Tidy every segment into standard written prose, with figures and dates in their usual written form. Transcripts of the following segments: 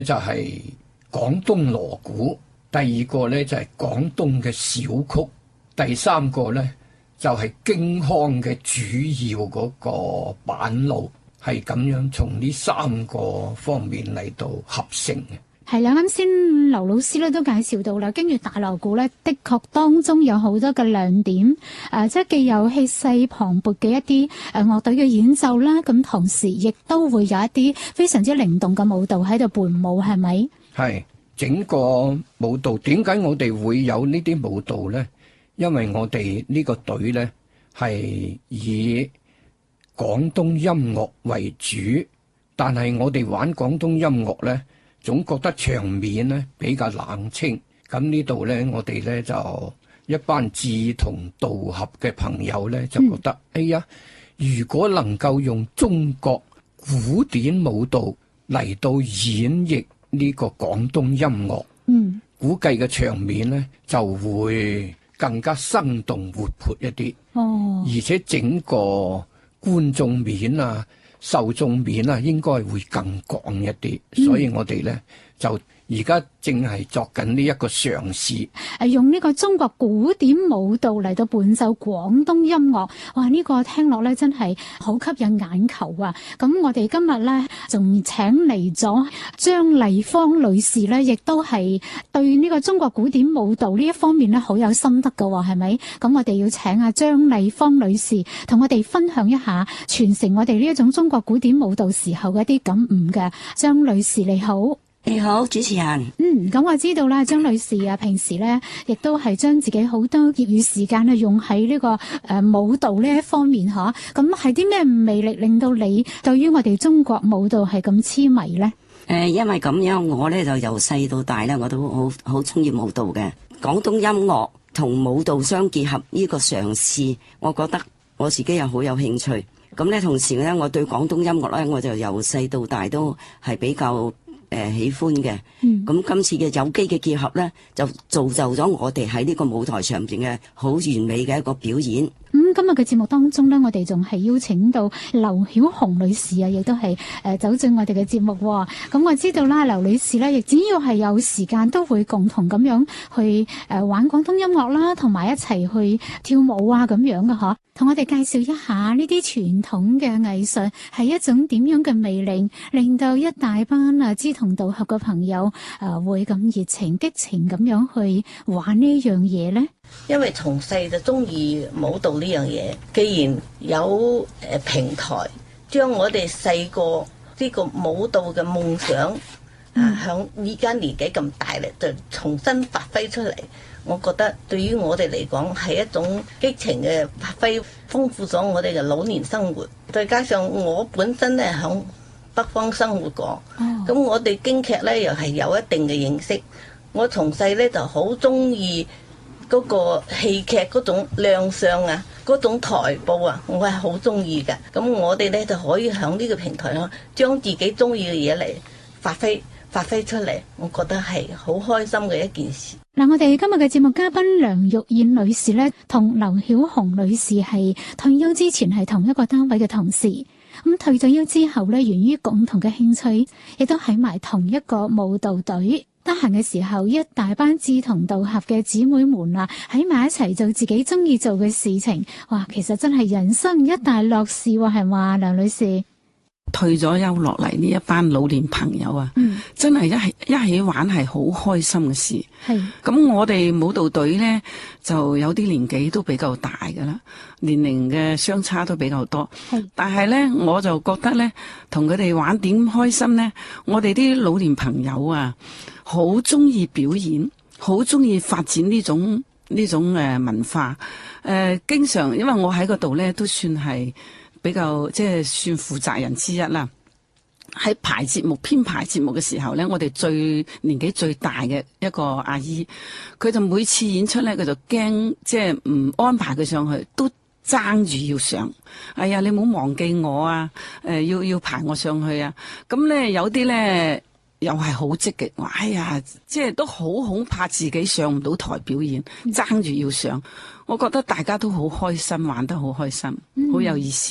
就係廣東鑼鼓，第二個呢就係廣東嘅小曲，第三個呢就係京腔嘅主要嗰個板路，係咁樣從呢三個方面嚟到合成嘅。 係啦，啱先劉老師咧都介紹到啦，京粵大鑼鼓咧，的確當中有好多嘅亮點，即係既有氣勢磅礴嘅一啲樂隊嘅演奏啦，咁同時亦都會有一啲非常之靈動嘅舞蹈喺度伴舞，係咪？係整個舞蹈，點解我哋會有呢啲舞蹈呢？因為我哋呢個隊呢係以廣東音樂為主，但係我哋玩廣東音樂呢，總覺得場面呢比較冷清。咁呢度呢，我哋呢就一班志同道合嘅朋友呢，就覺得，哎呀，如果能夠用中國古典舞蹈嚟到演繹呢個廣東音樂，估計嘅場面呢就會更加生動活潑一啲。而且整個觀眾面啊、受眾面啊，應該會更廣一啲。所以我哋呢就而家正係作緊呢一個嘗試， 用呢個中國古典舞蹈嚟到伴奏廣東音樂，哇！呢個聽落咧真係好吸引眼球啊！咁我哋今日咧仲請嚟咗張麗芳女士咧，亦都係對呢個中國古典舞蹈呢一方面咧好有心得㗎喎，係咪？咁我哋要請阿張麗芳女士同我哋分享一下傳承我哋呢一種中國古典舞蹈時候嘅一啲感悟嘅。張女士你好。 你好，主持人。 咁我知道啦，張女士啊，平時咧亦都係將自己好多業餘時間咧用喺呢個舞蹈呢一方面嗬。咁係啲咩魅力令到你對於我哋中國舞蹈係咁痴迷咧？ 因為咁樣，我咧就由細到大咧，我都好中意舞蹈嘅。廣東音樂同舞蹈相結合呢個嘗試，我覺得我自己又好有興趣。咁咧，同時咧，我對廣東音樂咧，我就由細到大都係比較喜歡嘅。咁今次嘅有機嘅結合咧，就造就咗我哋喺呢個舞台上邊嘅好完美嘅一個表演。 今日嘅節目當中呢，我哋仲係邀請到劉曉紅女士啊，亦都係走進我哋嘅節目。咁我知道啦，劉女士呢，亦只要係有時間，都會共同咁樣去玩廣東音樂啦，同埋一齊去跳舞啊咁樣嘅嗬。同我哋介紹一下呢啲傳統嘅藝術係一種點樣嘅魅力，令到一大班志同道合嘅朋友會咁熱情激情咁樣去玩呢樣嘢呢？ 因為從細就中意舞蹈呢樣嘢，既然有平台，將我哋細個呢個舞蹈嘅夢想響依家年紀咁大咧，就重新發揮出嚟。我覺得對於我哋嚟講係一種激情嘅發揮，豐富咗我哋嘅老年生活。再加上我本身咧響北方生活過，咁我哋京劇咧又係有一定嘅認識。我從細咧就好中意嗰個戲劇嗰種亮相啊，嗰種台步啊，我係好中意嘅。咁我哋咧就可以響呢個平台上將自己中意嘅嘢嚟發揮出嚟，我覺得係好開心嘅一件事。 嗱，我哋今日嘅節目嘉賓梁玉燕女士呢，同劉曉紅女士係退休之前係同一個單位嘅同事。咁退咗休之後呢，源於共同嘅興趣，亦都喺埋同一個舞蹈隊。得閒嘅時候，一大班志同道合嘅姊妹們啊，喺埋一齊做自己中意做嘅事情。哇，其實真係人生一大樂事喎，係嘛，梁女士？ 退咗休落嚟呢一班老年朋友啊，真係一起玩係好開心嘅事。咁我哋舞蹈隊呢，就有啲年紀都比較大噶啦，年齡嘅相差都比較多。但係呢，我就覺得呢，同佢哋玩點開心呢？我哋啲老年朋友啊，好中意表演，好中意發展呢種文化。經常因為我喺嗰度呢，都算係比較即係算負責人之一啦。喺編排節目嘅時候呢，我哋年紀最大嘅一個阿姨，佢就每次演出呢，佢就驚即係唔安排佢上去，都爭住要上。哎呀，你唔好忘記我啊！要排我上去啊！咁呢，有啲呢又係好積極，話哎呀，即係都好恐怕自己上唔到台表演，爭住要上。我覺得大家都好開心，玩得好開心，好有意思。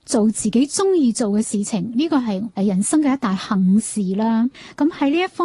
做自己中意做嘅事情，呢個係人生嘅一大幸事啦。咁喺呢一方